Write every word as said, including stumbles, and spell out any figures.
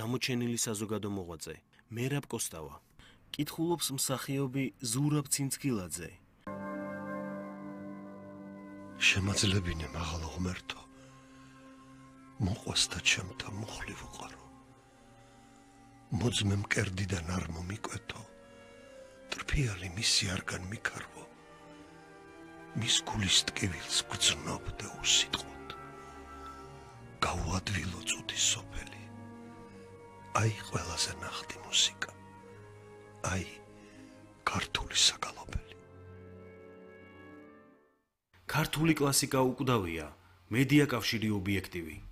გამოჩენილი საზოგადო მოღვაწე მერაბ კოსტავა. კითხულობს მსახიობი ზურაბ ცინცქილაძე. შემაძლებინე მაღალ ღმერთო, მოყვას და ჩემთა მუხლი ვუყარო. მოძმე მკერდიდან არ მომიკვეთო, ტრფიალი მისი არგან მიქარვო. მის გულის ტკივილს გძნობ და უსიტყვოდ. გაუადვილო წუთი სოფელი. აი ყველაზე ნახტი მუსიკა. აი ქართული საგალობელი. ქართული კლასიკა უკვდავია, მედია კავშირი ობიექტივი.